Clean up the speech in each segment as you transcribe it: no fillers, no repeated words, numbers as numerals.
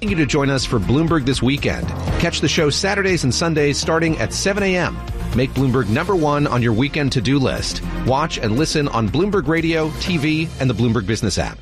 inviting you to join us for Bloomberg This Weekend. Catch the show Saturdays and Sundays starting at 7 a.m. Make Bloomberg #1 on your weekend to-do list. Watch and listen on Bloomberg Radio, TV, and the Bloomberg Business app.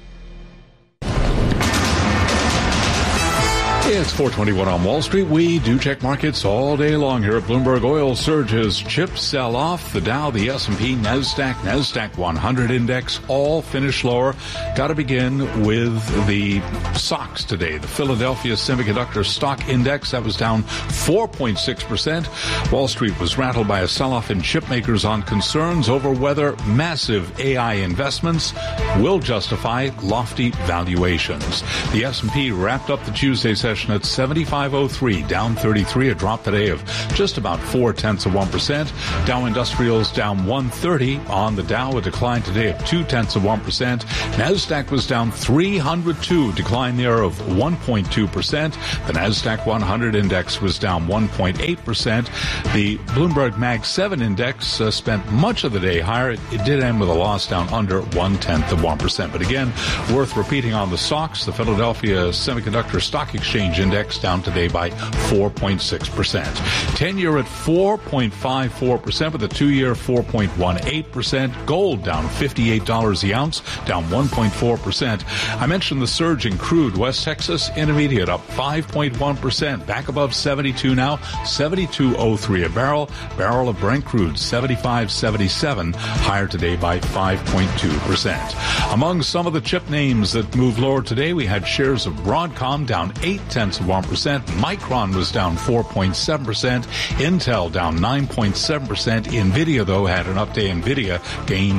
It's 4:21 on Wall Street. We do check markets all day long here at Bloomberg. Oil surges, chips sell off. The Dow, the S&P, NASDAQ 100 index all finish lower. Got to begin with the stocks today. The Philadelphia Semiconductor Stock Index, that was down 4.6%. Wall Street was rattled by a sell-off in chip makers on concerns over whether massive AI investments will justify lofty valuations. The S&P wrapped up the Tuesday session at 7503, down 33, a drop today of just about 0.4%. Dow Industrials down 130 on the Dow, a decline today of 0.2%. NASDAQ was down 302, decline there of 1.2%. The NASDAQ 100 index was down 1.8%. The Bloomberg Mag 7 index spent much of the day higher. It did end with a loss down under 0.1%. But again, worth repeating on the stocks, the Philadelphia Semiconductor Stock Exchange index down today by 4.6%. 10-year at 4.54%, with a 2-year 4.18%. Gold down $58 the ounce, down 1.4%. I mentioned the surge in crude. West Texas Intermediate up 5.1%, back above 72 now, 72.03 a barrel. Barrel of Brent crude 75.77, higher today by 5.2%. Among some of the chip names that moved lower today, we had shares of Broadcom down 0.8%. Micron was down 4.7%. Intel down 9.7%. Nvidia, though, had an up day. Nvidia gained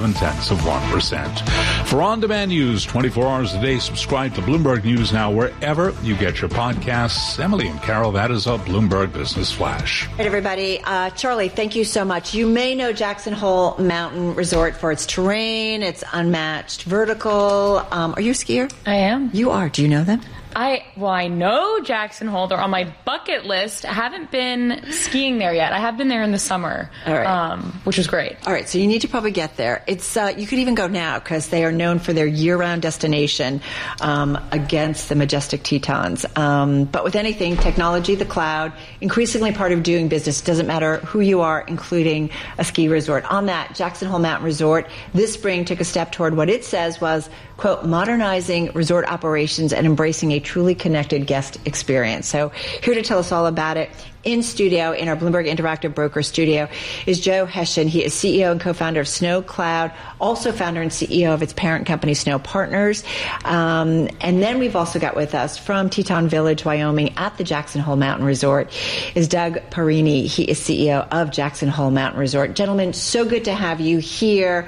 0.7%. For on-demand news 24 hours a day, subscribe to Bloomberg News Now wherever you get your podcasts. Emily and Carol, that is a Bloomberg Business Flash. Hey, everybody. Charlie, thank you so much. You may know Jackson Hole Mountain Resort for its terrain, its unmatched vertical. Are you a skier? I am. You are. Do you know them? I know Jackson Hole. They're on my bucket list. I haven't been skiing there yet. I have been there in the summer, which was great. All right, so you need to probably get there. It's you could even go now because they are known for their year-round destination against the majestic Tetons. But with anything, technology, the cloud, increasingly part of doing business. It doesn't matter who you are, including a ski resort. On that, Jackson Hole Mountain Resort this spring took a step toward what it says was, quote, modernizing resort operations and embracing a truly connected guest experience. So here to tell us all about it in studio, in our Bloomberg Interactive Broker studio, is Joe Hession. He is CEO and co-founder of Snow Cloud, also founder and CEO of its parent company, Snow Partners. And then we've also got with us from Teton Village, Wyoming, at the Jackson Hole Mountain Resort, is Doug Parini. He is CEO of Jackson Hole Mountain Resort. Gentlemen, so good to have you here.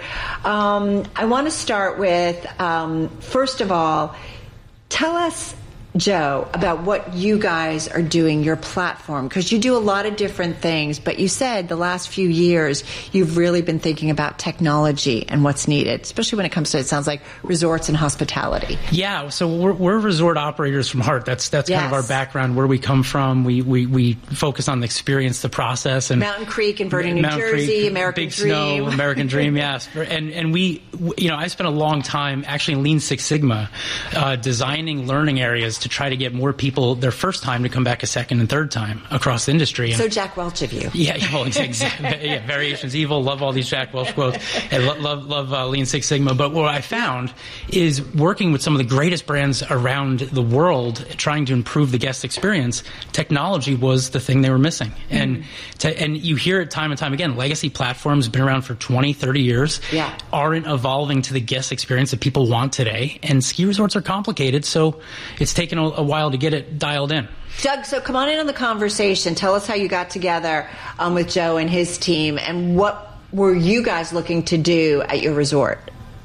I want to start with, first of all, tell us, Joe, about what you guys are doing, your platform, because you do a lot of different things, but you said the last few years you've really been thinking about technology and what's needed, especially when it comes to, it sounds like, resorts and hospitality. Yeah, so we're resort operators from heart. That's yes. Kind of our background, where we come from. We focus on the experience, the process. And Mountain Creek in Vernon, New Jersey, Creek, American Big Dream. Snow, American Dream, yes. And we, I spent a long time actually in Lean Six Sigma designing learning areas to try to get more people their first time to come back a second and third time across the industry. So Jack Welch of you. Yeah, well, exactly. Yeah, Variations Evil, love all these Jack Welch quotes, and love Lean Six Sigma. But what I found is working with some of the greatest brands around the world, trying to improve the guest experience, technology was the thing they were missing. And you hear it time and time again, legacy platforms been around for 20, 30 years, aren't evolving to the guest experience that people want today. And ski resorts are complicated, so it's taken a while to get it dialed in. Doug, so come on in on the conversation. Tell us how you got together with Joe and his team, and what were you guys looking to do at your resort?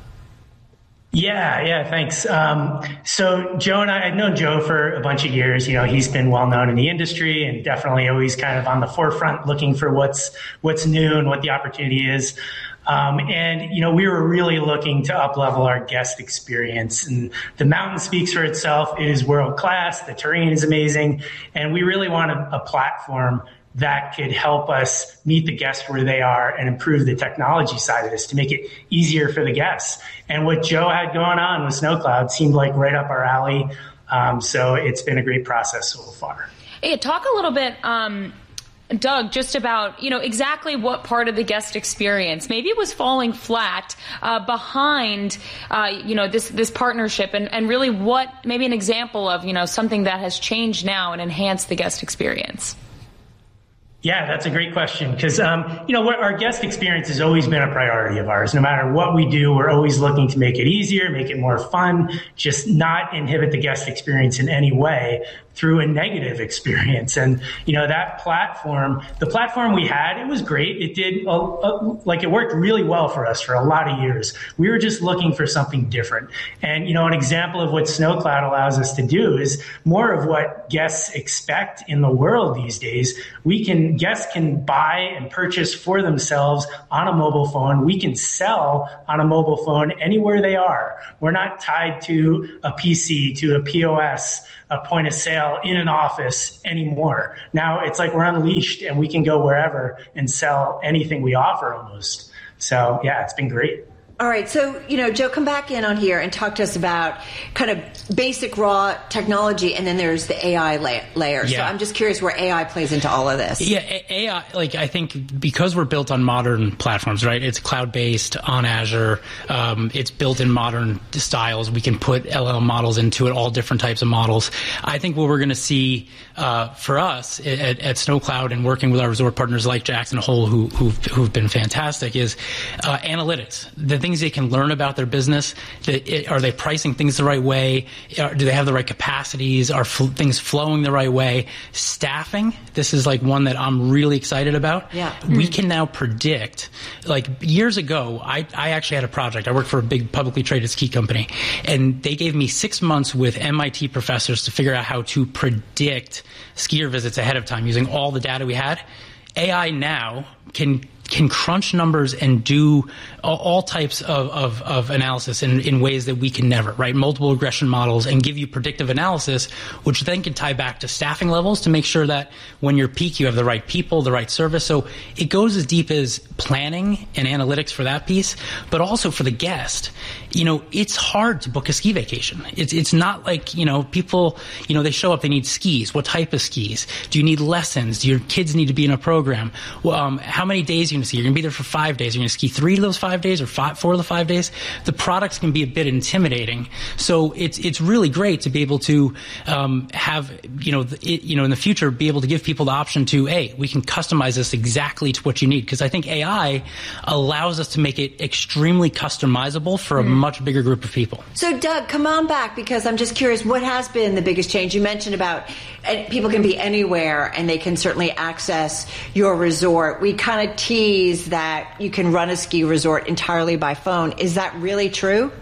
Yeah, thanks. So Joe and I've known Joe for a bunch of years. He's been well known in the industry and definitely always kind of on the forefront looking for what's new and what the opportunity is. We were really looking to up-level our guest experience. And the mountain speaks for itself. It is world-class. The terrain is amazing. And we really wanted a platform that could help us meet the guests where they are and improve the technology side of this to make it easier for the guests. And what Joe had going on with Snow Cloud seemed like right up our alley. So it's been a great process so far. Hey, talk a little bit, Doug, just about, exactly what part of the guest experience maybe it was falling flat behind, this partnership, and really what maybe an example of, something that has changed now and enhanced the guest experience. Yeah, that's a great question because, our guest experience has always been a priority of ours. No matter what we do, we're always looking to make it easier, make it more fun, just not inhibit the guest experience in any way through a negative experience. And, that platform, the platform we had, it was great. It did, it worked really well for us for a lot of years. We were just looking for something different. And, an example of what SnowCloud allows us to do is more of what guests expect in the world these days. Guests can buy and purchase for themselves on a mobile phone. We can sell on a mobile phone anywhere they are. We're not tied to a PC, to a POS, a point of sale in an office anymore. Now it's like we're unleashed and we can go wherever and sell anything we offer almost. So yeah, it's been great. All right. So, Joe, come back in on here and talk to us about kind of basic raw technology, and then there's the AI layer. Yeah. So I'm just curious where AI plays into all of this. Yeah, AI, I think because we're built on modern platforms, right? It's cloud-based on Azure. It's built in modern styles. We can put LLM models into it, all different types of models. I think what we're going to see for us at SnowCloud and working with our resort partners like Jackson Hole, who've been fantastic, is analytics. The things they can learn about their business. Are they pricing things the right way? Do they have the right capacities? Are things flowing the right way? Staffing, this is one that I'm really excited about. Yeah. We can now predict, years ago, I actually had a project. I worked for a big publicly traded ski company, and they gave me 6 months with MIT professors to figure out how to predict skier visits ahead of time using all the data we had. AI now can crunch numbers and do all types of analysis in ways that we can never, right? Multiple regression models, and give you predictive analysis, which then can tie back to staffing levels to make sure that when you're peak, you have the right people, the right service. So it goes as deep as planning and analytics for that piece, but also for the guest. It's hard to book a ski vacation. It's not like, people, they show up, they need skis. What type of skis? Do you need lessons? Do your kids need to be in a program? How many days are you going to ski? You're going to be there for 5 days. You're going to ski 3 of those 5 days or 4 of the 5 days. The products can be a bit intimidating. So it's really great to be able to have, in the future, be able to give people the option to, hey, we can customize this exactly to what you need. Because I think AI allows us to make it extremely customizable for a much bigger group of people. So, Doug, come on back, because I'm just curious, what has been the biggest change? You mentioned about people can be anywhere and they can certainly access your resort. We kind of tease that you can run a ski resort entirely by phone. Is that really true?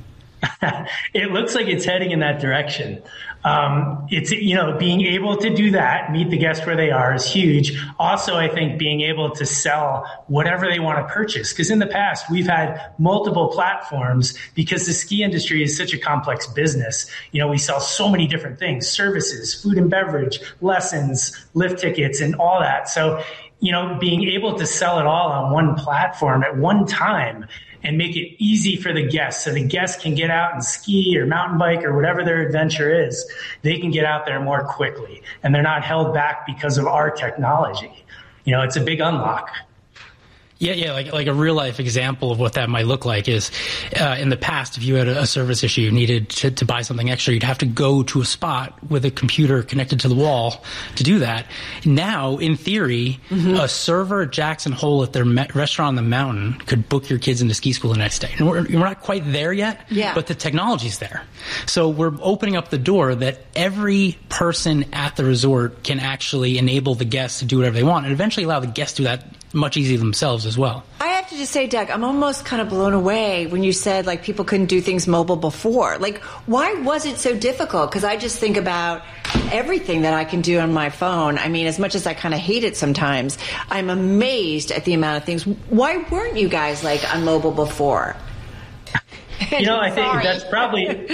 It looks like it's heading in that direction. It's, being able to do that, meet the guest where they are, is huge. Also, I think being able to sell whatever they want to purchase, because in the past we've had multiple platforms because the ski industry is such a complex business. We sell so many different things: services, food and beverage, lessons, lift tickets, and all that. So, being able to sell it all on one platform at one time and make it easy for the guests, so the guests can get out and ski or mountain bike or whatever their adventure is. They can get out there more quickly, and they're not held back because of our technology. It's a big unlock. Yeah, like a real life example of what that might look like is in the past, if you had a service issue, you needed to buy something extra, you'd have to go to a spot with a computer connected to the wall to do that. Now, in theory, a server at Jackson Hole at their restaurant on the mountain could book your kids into ski school the next day. And we're not quite there yet, but the technology's there. So we're opening up the door that every person at the resort can actually enable the guests to do whatever they want, and eventually allow the guests to do that much easier themselves as well. I have to just say, Doug, I'm almost kind of blown away when you said people couldn't do things mobile before. Why was it so difficult? Because I just think about everything that I can do on my phone. I mean, as much as I kind of hate it sometimes, I'm amazed at the amount of things. Why weren't you guys on mobile before? I think that's probably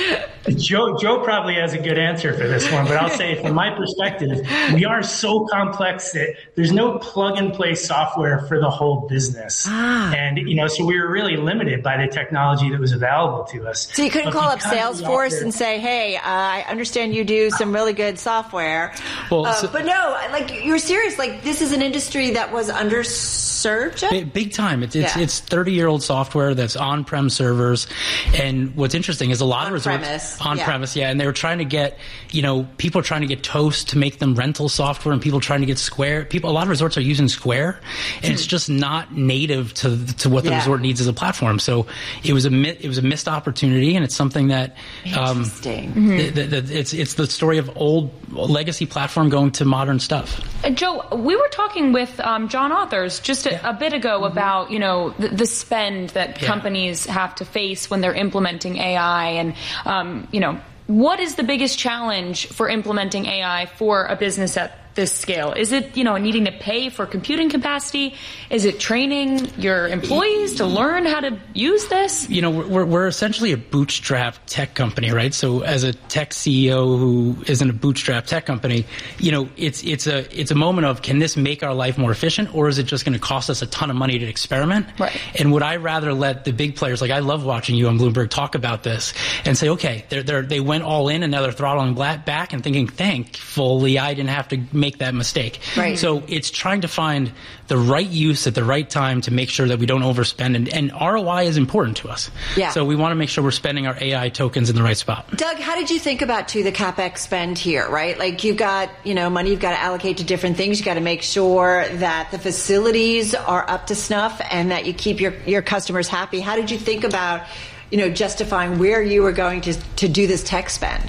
Joe probably has a good answer for this one, but I'll say from my perspective, we are so complex that there's no plug-and-play software for the whole business. And, so we were really limited by the technology that was available to us. So you couldn't call up Salesforce and say, hey, I understand you do some really good software. Well, but no, you're serious. This is an industry that was underserved? Big time. It's 30-year-old software that's on-prem servers. And what's interesting is a lot of resorts on-premise, and they were trying to get, people are trying to get Toast to make them rental software, and people trying to get Square. A lot of resorts are using Square, and it's just not native to what the resort needs as a platform. So it was a missed opportunity, and it's something that interesting. It's the story of old legacy platform going to modern stuff. Joe, we were talking with John Authors just a bit ago about the spend that companies have to face when they're implementing AI, and what is the biggest challenge for implementing AI for a business at this scale? Is it, needing to pay for computing capacity? Is it training your employees to learn how to use this? We're essentially a bootstrap tech company, right? So as a tech CEO who isn't a bootstrap tech company, it's a moment of, can this make our life more efficient, or is it just going to cost us a ton of money to experiment? Right. And would I rather let the big players, I love watching you on Bloomberg talk about this, and say, okay, they went all in and now they're throttling back and thinking, thankfully I didn't have to make that mistake. Right. So it's trying to find the right use at the right time to make sure that we don't overspend, and ROI is important to us. Yeah. So we want to make sure we're spending our AI tokens in the right spot. Doug, how did you think about the CapEx spend here, right? You've got, money you've got to allocate to different things. You got to make sure that the facilities are up to snuff and that you keep your customers happy. How did you think about, justifying where you were going to do this tech spend?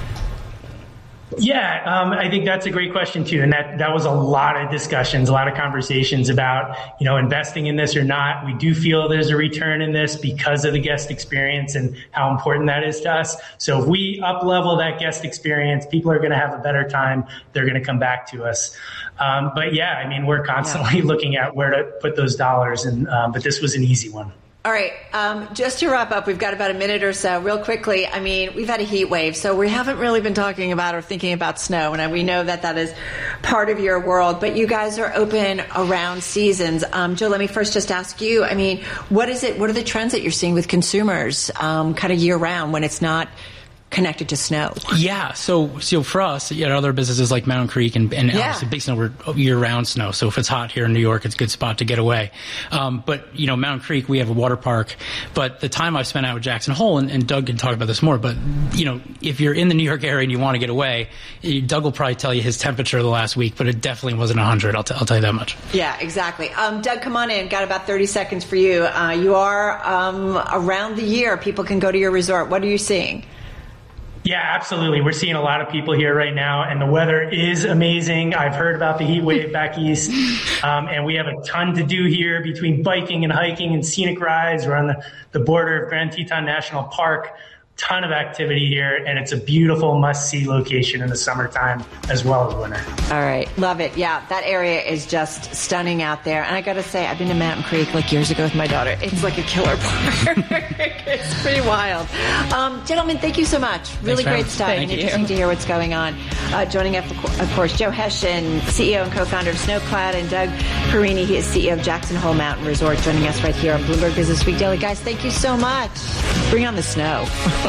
Yeah, I think that's a great question too. And that was a lot of discussions, a lot of conversations about, investing in this or not. We do feel there's a return in this because of the guest experience and how important that is to us. So if we up-level that guest experience, people are going to have a better time. They're going to come back to us. But yeah, we're constantly looking at where to put those dollars. But this was an easy one. All right. Just to wrap up, we've got about a minute or so. Real quickly, we've had a heat wave, so we haven't really been talking about or thinking about snow, and we know that is part of your world. But you guys are open around seasons. Joe, let me first just ask you, what is it? What are the trends that you're seeing with consumers kind of year round when it's not connected to snow? Yeah, so for us, other businesses like Mountain Creek and obviously Big Snow, we're year-round snow. So if it's hot here in New York, it's a good spot to get away. But Mountain Creek, we have a water park. But the time I've spent out with Jackson Hole, and Doug can talk about this more, but if you're in the New York area and you want to get away, Doug will probably tell you his temperature the last week, but it definitely wasn't 100. I'll tell you that much. Yeah, exactly. Doug, come on in. Got about 30 seconds for you. You are around the year. People can go to your resort. What are you seeing? Yeah, absolutely. We're seeing a lot of people here right now, and the weather is amazing. I've heard about the heat wave back east, and we have a ton to do here between biking and hiking and scenic rides. We're on the border of Grand Teton National Park. Ton of activity here, and it's a beautiful must-see location in the summertime as well as winter. All right. Love it. Yeah, that area is just stunning out there. And I got to say, I've been to Mountain Creek years ago with my daughter. It's like a killer park. It's pretty wild. Gentlemen, thank you so much. Really great stuff. Thank you. Interesting to hear what's going on. Joining us, of course, Joe Hession, CEO and co-founder of Snowcloud, and Doug Perini, he is CEO of Jackson Hole Mountain Resort, joining us right here on Bloomberg Business Week Daily. Guys, thank you so much. Bring on the snow.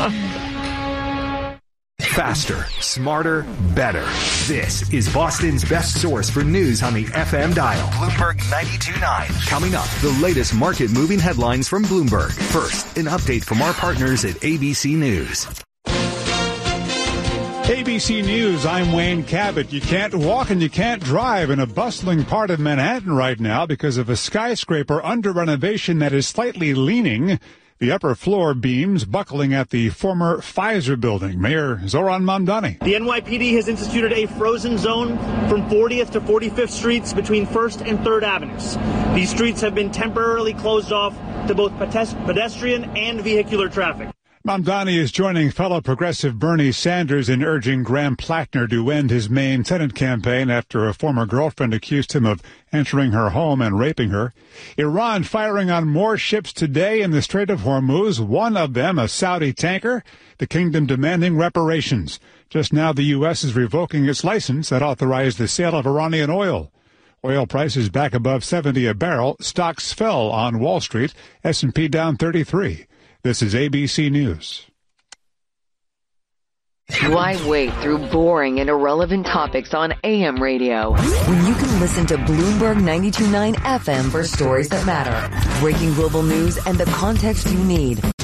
Faster, smarter, better. This is Boston's best source for news on the FM dial. Bloomberg 92.9. Coming up, the latest market-moving headlines from Bloomberg. First, an update from our partners at ABC News. ABC News, I'm Wayne Cabot. You can't walk and you can't drive in a bustling part of Manhattan right now because of a skyscraper under renovation that is slightly leaning. The upper floor beams buckling at the former Pfizer building. Mayor Zoran Mamdani. The NYPD has instituted a frozen zone from 40th to 45th Streets between 1st and 3rd Avenues. These streets have been temporarily closed off to both pedestrian and vehicular traffic. Mamdani is joining fellow progressive Bernie Sanders in urging Graham Plattner to end his Maine Senate campaign after a former girlfriend accused him of entering her home and raping her. Iran firing on more ships today in the Strait of Hormuz, one of them a Saudi tanker, the kingdom demanding reparations. Just now the U.S. is revoking its license that authorized the sale of Iranian oil. Oil prices back above $70 a barrel. Stocks fell on Wall Street. S&P down 33. This is ABC News. Why wait through boring and irrelevant topics on AM radio when you can listen to Bloomberg 92.9 FM for stories that matter, breaking global news, and the context you need?